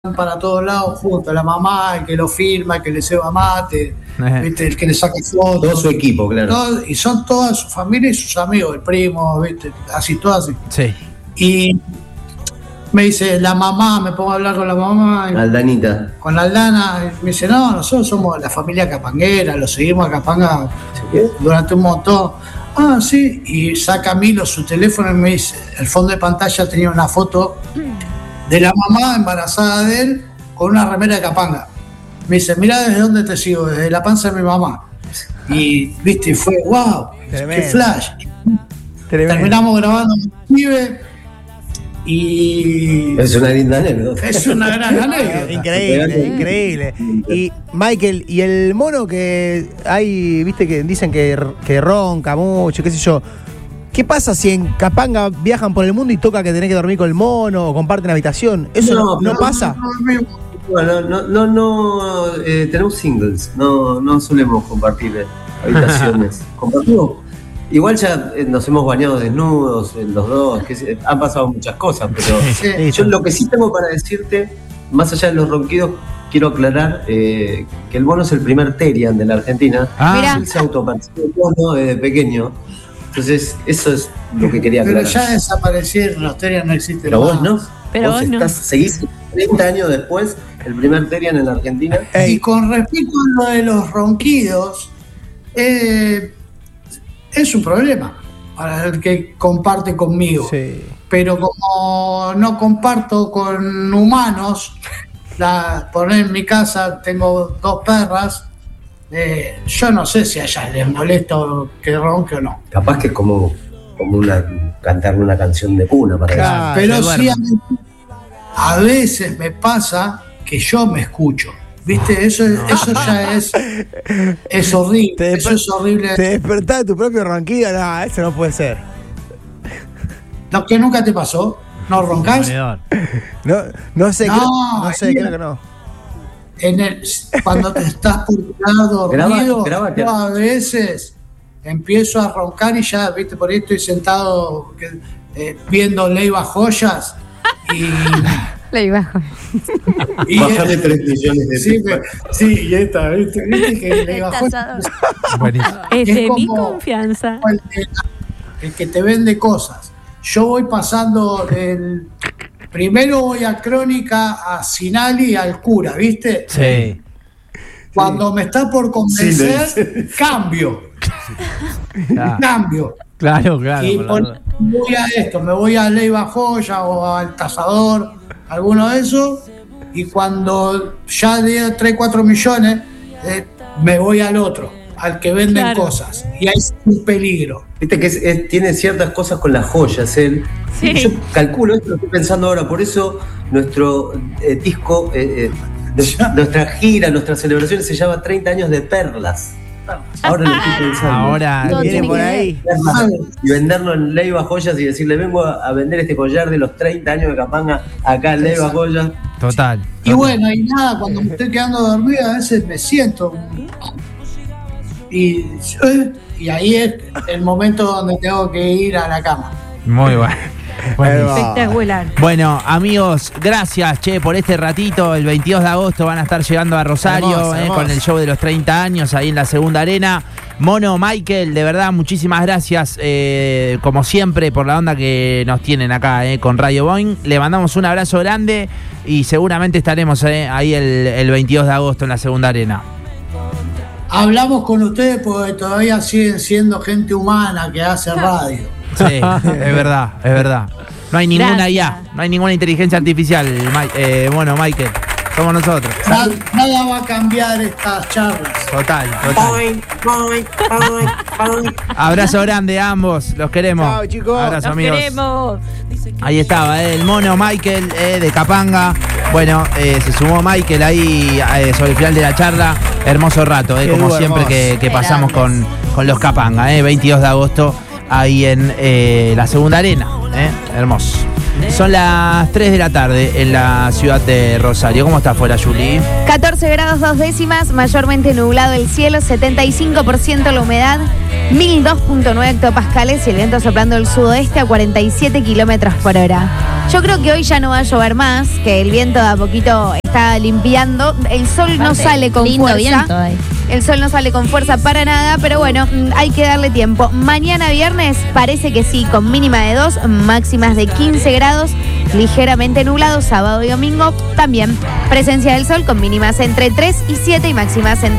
para todos lados juntos, la mamá, el que lo firma, el que le ceba mate, ¿viste? El que le saca fotos. Todo su equipo, claro. Y son toda su familia y sus amigos, el primo, ¿viste? Así, todo así. Sí. Y me dice la mamá, me pongo a hablar con la mamá. Aldanita. Con la Aldana, y me dice, no, nosotros somos la familia capanguera, lo seguimos a Capanga durante un montón. Ah, sí, y saca Milo su teléfono y me dice, el fondo de pantalla tenía una foto de la mamá embarazada de él con una remera de Capanga. Me dice, mirá desde dónde te sigo, desde la panza de mi mamá. Y, viste, fue, wow, qué flash. Tremendo. Terminamos grabando un pibe y... Es una linda anécdota. Es una gran anécdota. Increíble. Y Michael, y el mono que hay, viste que dicen que ronca mucho, qué sé yo. ¿Qué pasa si en Capanga viajan por el mundo y toca que tenés que dormir con el mono o comparten habitación? ¿Eso no pasa? Bueno, no, tenemos singles, no solemos compartir habitaciones. Compartimos. Igual ya nos hemos bañado desnudos los dos, que han pasado muchas cosas, pero yo lo que sí tengo para decirte, más allá de los ronquidos, quiero aclarar que el mono es el primer Terian de la Argentina. Él se autopercibe mono desde pequeño. Entonces, eso es lo que quería aclarar. Pero ya desaparecieron, los Terian no existen. Pero más. vos no. Pero vos no. Seguís 30 años después, el primer Terian en la Argentina. Y con respecto a lo de los ronquidos, es un problema para el que comparte conmigo. Sí. Pero como no comparto con humanos, poner en mi casa, tengo 2 perras. Yo no sé si a ellas les molesta que ronque o no. Capaz que es como cantarle una canción de cuna para Claro, pero sí a veces me pasa que yo me escucho. ¿Viste? Eso ya es horrible. Eso es horrible. ¿Te despertás de tu propio ronquido? No, eso no puede ser. ¿No, que nunca te pasó? ¿No roncás? No sé, No, creo que no. Cuando te estás por quedar dormido, Graba. yo a veces empiezo a roncar y ya, viste, por ahí estoy sentado viendo Leiva Joyas y... Leiva Joyas. Bajarle 3 millones de pesos. Sí, y esta, viste que Leiva Joyas Es de mi como confianza. el que te vende cosas. Yo voy pasando primero voy a Crónica, a Sinali y al cura, ¿viste? Sí. Cuando me está por convencer, cambio. Cambio. Claro. Y voy a esto, me voy a Leiva Joya o al Cazador, alguno de esos, y cuando ya de 3-4 millones, me voy al otro, al que venden cosas. Y ahí es un peligro. Viste que tiene ciertas cosas con las joyas él. Sí. Yo calculo, esto lo estoy pensando ahora, por eso nuestro disco, nuestra gira, nuestra celebración se llama 30 años de perlas. Ahora lo estoy pensando. Ahora Todo viene tiene por que ahí. Y venderlo en Leiva Joyas y decirle, vengo a vender este collar de los 30 años de Capanga acá en Leiva Joyas. Total. Y bueno, y nada, cuando me estoy quedando dormido, a veces me siento. Y ahí es el momento donde tengo que ir a la cama. Muy bueno. Espectacular. Bueno, amigos, gracias, por este ratito. El 22 de agosto van a estar llegando a Rosario Hermoso. con el show de los 30 años ahí en la Segunda Arena. Mono, Michael, de verdad, muchísimas gracias, como siempre, por la onda que nos tienen acá con Radio Boing. Le mandamos un abrazo grande y seguramente estaremos ahí el 22 de agosto en la Segunda Arena. Hablamos con ustedes porque todavía siguen siendo gente humana que hace radio. Sí, es verdad. No hay ninguna IA, no hay ninguna inteligencia artificial, bueno, Michael, somos nosotros. Nada va a cambiar estas charlas. Total. Abrazo grande a ambos, los queremos. Chao, chicos. Los Abrazo, amigos. queremos. Ahí estaba, el mono Michael de Capanga. Bueno, se sumó Michael ahí sobre el final de la charla. Hermoso rato, como siempre que pasamos con los Capanga, 22 de agosto. Ahí en la Segunda Arena, hermoso. Son las 3 de la tarde en la ciudad de Rosario. ¿Cómo está afuera, Juli? 14 grados 2 décimas, mayormente nublado el cielo, 75% la humedad, 1002.9 hectopascales y el viento soplando del sudoeste a 47 kilómetros por hora. Yo creo que hoy ya no va a llover más, que el viento de a poquito está limpiando. El sol no sale con fuerza. Viento ahí. El sol no sale con fuerza para nada, pero bueno, hay que darle tiempo. Mañana viernes parece que sí, con mínima de 2, máximas de 15 grados, ligeramente nublado. Sábado y domingo también presencia del sol con mínimas entre 3 y 7 y máximas entre